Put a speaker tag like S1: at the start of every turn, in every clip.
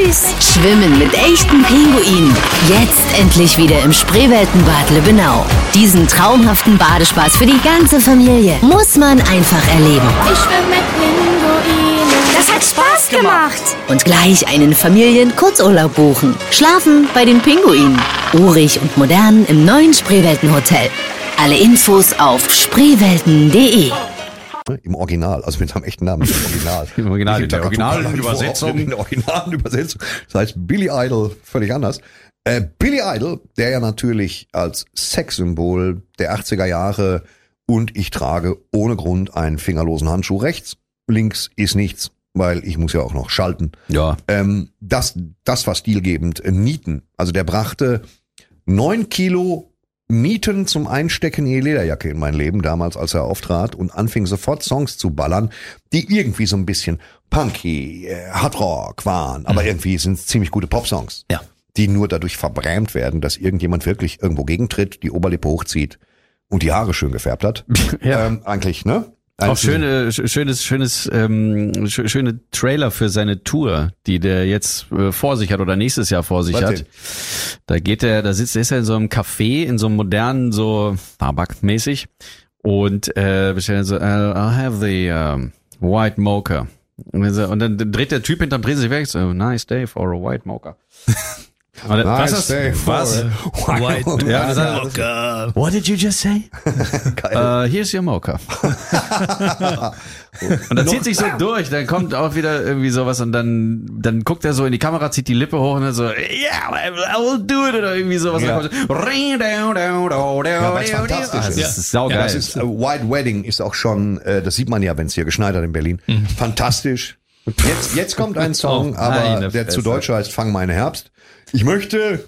S1: süß. Schwimmen mit echten Pinguinen. Jetzt endlich wieder im Spreeweltenbad Lübbenau. Diesen traumhaften Badespaß für die ganze Familie muss man einfach erleben.
S2: Ich schwimme mit Pinguinen.
S1: Das hat Spaß gemacht. Und gleich einen Familien-Kurzurlaub buchen. Schlafen bei den Pinguinen. Urig und modern im neuen Spreeweltenhotel. Alle Infos auf spreewelten.de.
S3: Im Original, also mit seinem echten Namen, im Original.
S4: Im Original, in der originalen Übersetzung.
S3: In der originalen Übersetzung. Das heißt Billy Idol, völlig anders. Billy Idol, der ja natürlich als Sexsymbol der 80er Jahre und ich trage ohne Grund einen fingerlosen Handschuh rechts, links ist nichts, weil ich muss ja auch noch schalten.
S4: Ja.
S3: Das war stilgebend. Nieten, also der brachte 9 Kilo Nieten zum Einstecken in die Lederjacke in mein Leben, damals als er auftrat und anfing sofort Songs zu ballern, die irgendwie so ein bisschen punky, Hardrock waren, aber irgendwie sind es ziemlich gute Popsongs,
S4: Ja.
S3: die nur dadurch verbrämt werden, dass irgendjemand wirklich irgendwo gegentritt, die Oberlippe hochzieht und die Haare schön gefärbt hat.
S4: Ja.
S3: Eigentlich, ne?
S4: Auch schöne Trailer für seine Tour, die der jetzt vor sich hat oder nächstes Jahr vor sich
S3: Was
S4: hat.
S3: denn?
S4: Da ist er in so einem Café, in so einem modernen, so Starbucks-mäßig und bestellt so, I'll have the white mocha. Und dann dreht der Typ hinterm Tresen sich weg, so, nice day for a white mocha.
S3: Nice day for
S4: Was?
S3: a white
S4: Ja, mocha. What did you just say? Here's your mocha. Und dann zieht sich so durch, dann kommt auch wieder irgendwie sowas und dann guckt er so in die Kamera, zieht die Lippe hoch und dann so, yeah, I will do it oder irgendwie sowas.
S3: Ja.
S4: Und dann kommt
S3: Ja, weil's fantastisch ist.
S4: Das ist saugeil.
S3: Das ist White Wedding ist auch schon, das sieht man ja, wenn es hier geschneit hat in Berlin. Fantastisch. Jetzt kommt ein Song,
S4: Oh,
S3: aber
S4: meine
S3: der zu
S4: Fresse.
S3: Deutsch heißt Fang meine Herbst. Ich möchte.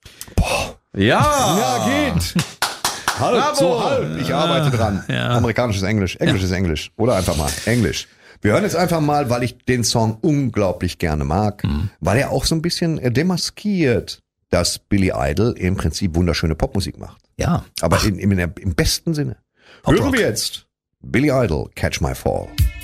S4: Ja,
S3: geht. Halb,
S4: Bravo.
S3: so halb. Ich arbeite dran.
S5: Ja.
S3: Amerikanisches Englisch. Englisch ist Englisch. Oder einfach mal Englisch. Wir hören jetzt einfach mal, weil ich den Song unglaublich gerne mag, weil er auch so ein bisschen demaskiert, dass Billy Idol im Prinzip wunderschöne Popmusik macht.
S5: Ja.
S3: Aber im besten Sinne. Hören wir jetzt Billy Idol, Catch My Fall.